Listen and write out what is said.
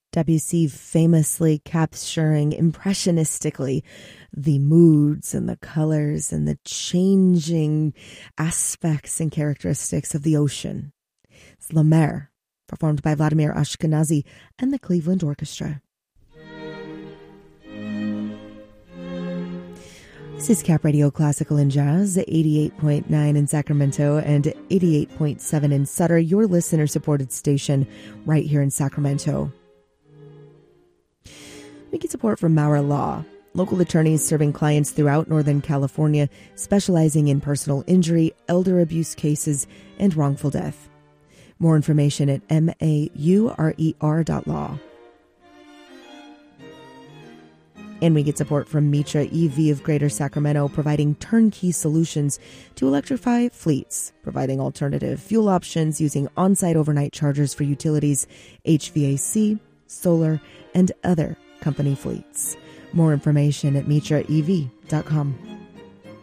Debussy famously capturing impressionistically the moods and the colors and the changing aspects and characteristics of the ocean. It's La Mer, performed by Vladimir Ashkenazy and the Cleveland Orchestra. This is Cap Radio Classical and Jazz, 88.9 in Sacramento and 88.7 in Sutter, your listener-supported station right here in Sacramento. We get support from Maurer Law, local attorneys serving clients throughout Northern California, specializing in personal injury, elder abuse cases, and wrongful death. More information at maurer.law. And we get support from Mitra EV of Greater Sacramento, providing turnkey solutions to electrify fleets, providing alternative fuel options using on-site overnight chargers for utilities, HVAC, solar, and other company fleets. More information at mitraev.com.